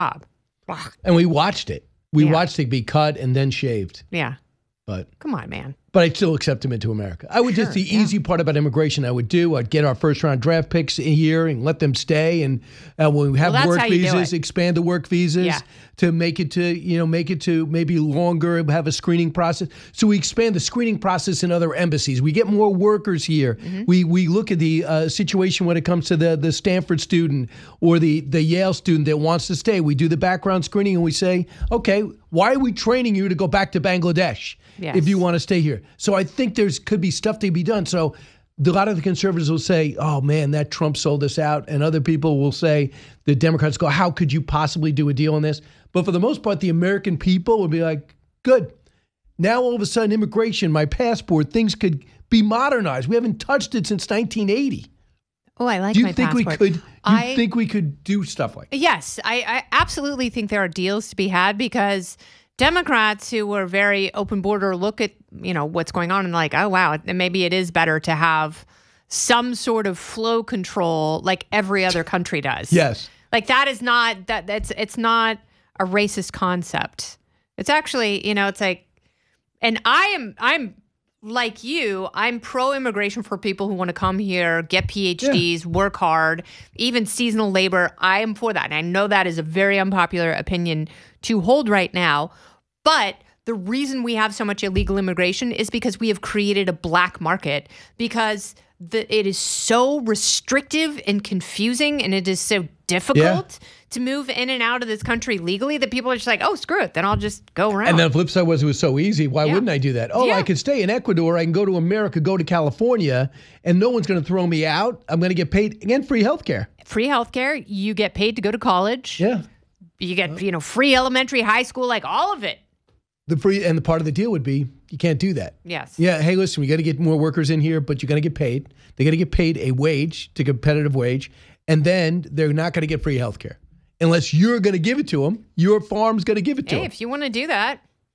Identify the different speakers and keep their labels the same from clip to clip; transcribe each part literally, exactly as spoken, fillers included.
Speaker 1: job.
Speaker 2: And we watched it. We
Speaker 1: Yeah.
Speaker 2: watched it be cut and then shaved.
Speaker 1: Yeah.
Speaker 2: But
Speaker 1: come on, man.
Speaker 2: But I'd still accept him into America. I would
Speaker 1: Sure,
Speaker 2: just, the
Speaker 1: yeah.
Speaker 2: easy part about immigration I would do, I'd get our first round draft picks a year and let them stay. And uh, when we have
Speaker 1: Well, that's
Speaker 2: work
Speaker 1: how you do
Speaker 2: visas,
Speaker 1: it.
Speaker 2: expand the work visas
Speaker 1: Yeah.
Speaker 2: to make it to, you know, make it to maybe longer, have a screening process. So we expand the screening process in other embassies. We get more workers here.
Speaker 1: Mm-hmm.
Speaker 2: We we look at the uh, situation when it comes to the, the Stanford student or the, the Yale student that wants to stay. We do the background screening and we say, okay, why are we training you to go back to Bangladesh
Speaker 1: Yes.
Speaker 2: if you want to stay here? So I think there's could be stuff to be done. So a lot of the conservatives will say, oh, man, that Trump sold us out. And other people will say, the Democrats go, how could you possibly do a deal on this? But for the most part, the American people would be like, good. Now, all of a sudden, immigration, my passport, things could be modernized. We haven't touched it since nineteen eighty.
Speaker 1: Oh, I like
Speaker 2: Do you
Speaker 1: my
Speaker 2: think
Speaker 1: passport.
Speaker 2: we could? You
Speaker 1: I,
Speaker 2: think we could do stuff like that?
Speaker 1: Yes, I, I absolutely think there are deals to be had because Democrats who were very open border look at, you know, what's going on and like, oh, wow, maybe it is better to have some sort of flow control like every other country does.
Speaker 2: Yes.
Speaker 1: Like that is not that that's it's not a racist concept. It's actually, you know, it's like, and I am I'm like you, I'm pro-immigration for people who want to come here, get P H Ds, yeah. work hard, even seasonal labor. I am for that. And I know that is a very unpopular opinion to hold right now. But the reason we have so much illegal immigration is because we have created a black market because the, it is so restrictive and confusing and it is so difficult yeah. to move in and out of this country legally that people are just like, oh, screw it. Then I'll just go around.
Speaker 2: And the flip side was it was so easy. Why
Speaker 1: yeah.
Speaker 2: wouldn't I do that? Oh,
Speaker 1: yeah.
Speaker 2: I could stay in Ecuador. I can go to America, go to California, and no one's going to throw me out. I'm going to get paid, again, free health care.
Speaker 1: Free health care. You get paid to go to college.
Speaker 2: Yeah.
Speaker 1: You get, you know, free elementary, high school, like all of it.
Speaker 2: The free and the part of the deal would be you can't do that.
Speaker 1: Yes.
Speaker 2: Yeah. Hey, listen, we got to get more workers in here, but you got to get paid. They got to get paid a wage, to competitive wage, and then they're not going to get free health care unless you're going to give it to them. Your farm's going to give it to
Speaker 1: hey,
Speaker 2: them.
Speaker 1: If you want to do that,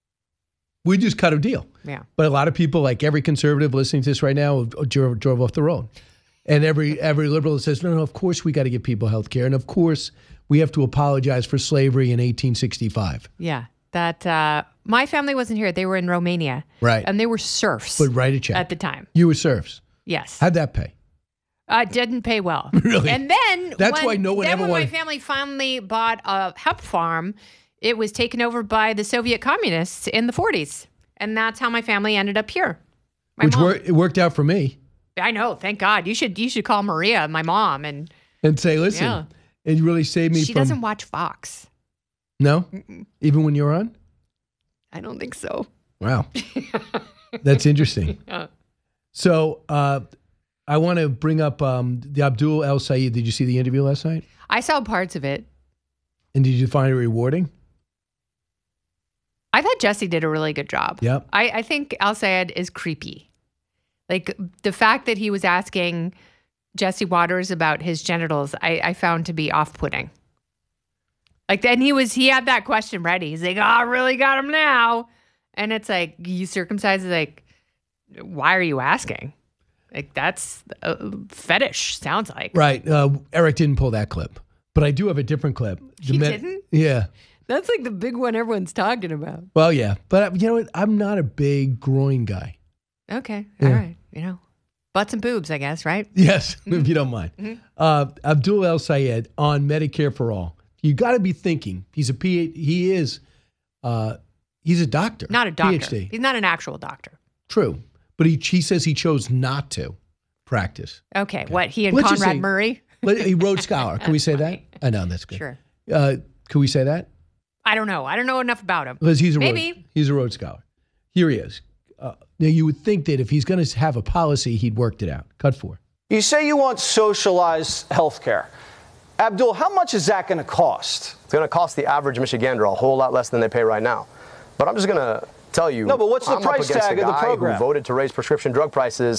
Speaker 2: we just cut a deal.
Speaker 1: Yeah.
Speaker 2: But a lot of people, like every conservative listening to this right now, drove, drove off the road, and every every liberal says, no, no, of course we got to give people health care, and of course we have to apologize for slavery in eighteen sixty-five.
Speaker 1: Yeah. That uh, my family wasn't here. They were in Romania.
Speaker 2: Right.
Speaker 1: And they were serfs.
Speaker 2: But write a check.
Speaker 1: At the time.
Speaker 2: You were serfs.
Speaker 1: Yes.
Speaker 2: How'd that pay?
Speaker 1: Uh, didn't pay well.
Speaker 2: Really?
Speaker 1: And then
Speaker 2: That's
Speaker 1: when,
Speaker 2: why no one
Speaker 1: then
Speaker 2: ever
Speaker 1: when
Speaker 2: wanted...
Speaker 1: my family finally bought a hemp farm, it was taken over by the Soviet communists in the forties. And that's how my family ended up here. My
Speaker 2: Which
Speaker 1: mom,
Speaker 2: wor- it worked out for me.
Speaker 1: I know. Thank God. You should you should call Maria, my mom, and
Speaker 2: And say, listen,
Speaker 1: yeah.
Speaker 2: it really saved me
Speaker 1: she
Speaker 2: from...
Speaker 1: doesn't watch Fox.
Speaker 2: No?
Speaker 1: Mm-mm.
Speaker 2: Even when you're on?
Speaker 1: I don't think so.
Speaker 2: Wow. That's interesting.
Speaker 1: Yeah.
Speaker 2: So uh, I want to bring up um, the Abdul El Sayed. Did you see the interview last night?
Speaker 1: I saw parts of it.
Speaker 2: And did you find it rewarding?
Speaker 1: I thought Jesse did a really good job.
Speaker 2: Yep.
Speaker 1: I, I think Al Sayed is creepy. Like the fact that he was asking Jesse Waters about his genitals, I, I found to be off-putting. Like then he was, he had that question ready. He's like, oh, I really got him now. And it's like, you circumcised, like, why are you asking? Like that's a fetish, sounds like.
Speaker 2: Right. Uh, Eric didn't pull that clip. But I do have a different clip. The
Speaker 1: He
Speaker 2: men-
Speaker 1: didn't?
Speaker 2: Yeah.
Speaker 1: That's like the big one everyone's talking about.
Speaker 2: Well, yeah. But uh, you know what? I'm not a big groin guy.
Speaker 1: Okay.
Speaker 2: Yeah.
Speaker 1: All right. You know, butts and boobs, I guess, right?
Speaker 2: Yes, if you don't mind.
Speaker 1: Mm-hmm.
Speaker 2: Uh, Abdul El Sayed on Medicare for All. You got to be thinking. He's a P. He is. Uh, he's a doctor.
Speaker 1: Not a doctor.
Speaker 2: PhD.
Speaker 1: He's not an actual doctor.
Speaker 2: True, but he he says he chose not to practice.
Speaker 1: Okay. okay. What, he and
Speaker 2: Let's just
Speaker 1: Conrad
Speaker 2: say-
Speaker 1: Murray?
Speaker 2: He Rhodes Scholar. Can we say that? I know that's good.
Speaker 1: Sure.
Speaker 2: Uh, can we say that?
Speaker 1: I don't know. I don't know enough about him.
Speaker 2: Because he's a
Speaker 1: Maybe.
Speaker 2: Rhodes, he's a Rhodes Scholar. Here he is. Uh, now you would think that if he's going to have a policy, he'd worked it out. Cut four.
Speaker 3: You say you want socialized health care. Abdul, how much is that going to cost?
Speaker 4: It's going to cost the average Michigander a whole lot less than they pay right now. But I'm just going to tell you.
Speaker 3: No, but what's the
Speaker 4: I'm
Speaker 3: price
Speaker 4: up against
Speaker 3: tag
Speaker 4: a
Speaker 3: of the
Speaker 4: guy
Speaker 3: program?
Speaker 4: who voted to raise prescription drug prices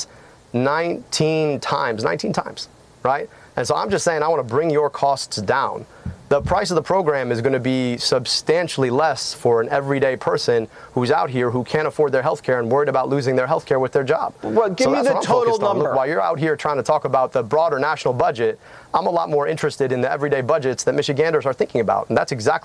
Speaker 4: nineteen times, nineteen times, right? And so I'm just saying I want to bring your costs down. the price of the program is going to be substantially less for an everyday person who's out here who can't afford their health care and worried about losing their health care with their job.
Speaker 3: Well, give
Speaker 4: so
Speaker 3: me
Speaker 4: that's
Speaker 3: the
Speaker 4: what I'm
Speaker 3: total
Speaker 4: focused on.
Speaker 3: number.
Speaker 4: Look, while you're out here trying to talk about the broader national budget, I'm a lot more interested in the everyday budgets that Michiganders are thinking about. And that's exactly